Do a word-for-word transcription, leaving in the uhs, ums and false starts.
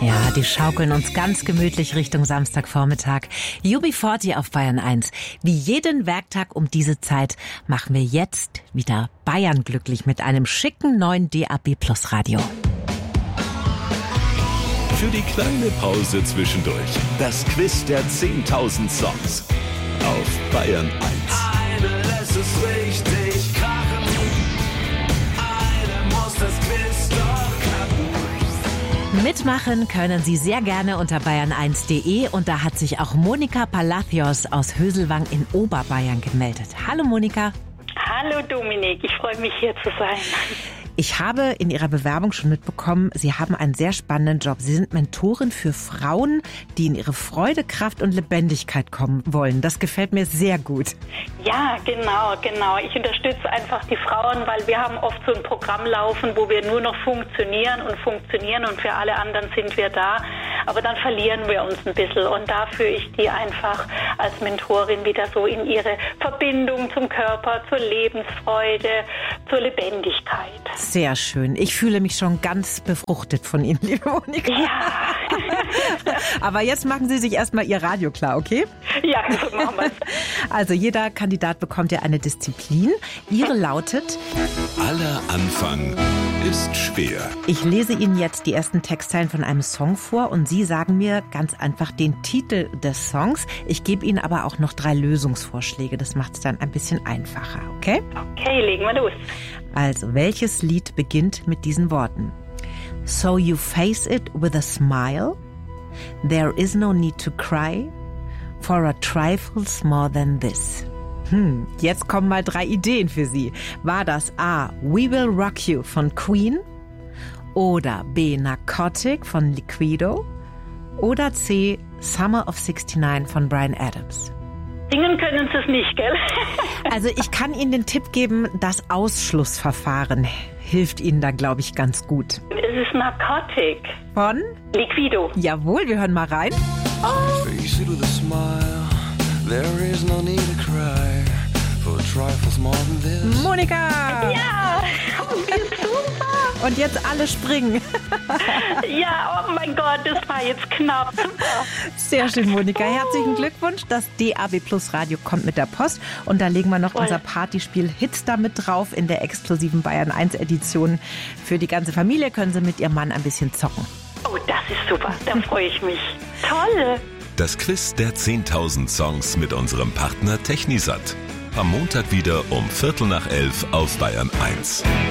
Ja, die schaukeln uns ganz gemütlich Richtung Samstagvormittag. U B vierzig auf Bayern eins. Wie jeden Werktag um diese Zeit machen wir jetzt wieder Bayern glücklich mit einem schicken neuen D A B Plus Radio. Für die kleine Pause zwischendurch. Das Quiz der zehntausend Songs auf Bayern eins. Eine lässt es richtig krachen. Eine muss das Quiz doch knacken. Mitmachen können Sie sehr gerne unter bayern eins punkt de und da hat sich auch Monika Palacios aus Höselwang in Oberbayern gemeldet. Hallo Monika. Hallo Dominik, ich freue mich hier zu sein. Ich habe in Ihrer Bewerbung schon mitbekommen, Sie haben einen sehr spannenden Job. Sie sind Mentorin für Frauen, die in ihre Freude, Kraft und Lebendigkeit kommen wollen. Das gefällt mir sehr gut. Ja, genau, genau. Ich unterstütze einfach die Frauen, weil wir haben oft so ein Programm laufen, wo wir nur noch funktionieren und funktionieren und für alle anderen sind wir da. Aber dann verlieren wir uns ein bisschen und da führe ich die einfach als Mentorin wieder so in ihre Verbindung zum Körper, zur Lebensfreude, zur Lebendigkeit. Sehr schön. Ich fühle mich schon ganz befruchtet von Ihnen, liebe Monika. Ja. Aber jetzt machen Sie sich erstmal Ihr Radio klar, okay? Ja, so machen wir es. Also jeder Kandidat bekommt ja eine Disziplin. Ihre lautet: Aller Anfang ist schwer. Ich lese Ihnen jetzt die ersten Textzeilen von einem Song vor und Sie sagen mir ganz einfach den Titel des Songs. Ich gebe Ihnen aber auch noch drei Lösungsvorschläge. Das macht es dann ein bisschen einfacher, okay? Okay, legen wir los. Also, welches Lied beginnt mit diesen Worten? So you face it with a smile. There is no need to cry. For a trifle's more than this. Hm, jetzt kommen mal drei Ideen für Sie. War das A. We Will Rock You von Queen? Oder B. Narcotic von Liquido? Oder C. Summer of sixty-nine von Bryan Adams? Singen können Sie es nicht, gell? Also ich kann Ihnen den Tipp geben, das Ausschlussverfahren hilft Ihnen da, glaube ich, ganz gut. Es ist Narcotic. Von? Liquido. Jawohl, wir hören mal rein. Face it with a smile. There is no need to cry. For trifles more than this. Monika! Ja, wie super. Und jetzt alle springen. Ja, oh mein Gott, das war jetzt knapp. Super. Sehr schön, Monika. Herzlichen Glückwunsch. Das D A B Plus Radio kommt mit der Post. Und da legen wir noch Voll. unser Partyspiel Hitstar mit drauf in der exklusiven Bayern eins Edition. Für die ganze Familie können Sie mit Ihrem Mann ein bisschen zocken. Oh, das ist super. Da freue ich mich. Toll. Das Quiz der zehntausend Songs mit unserem Partner Technisat. Am Montag wieder um Viertel nach elf auf Bayern eins.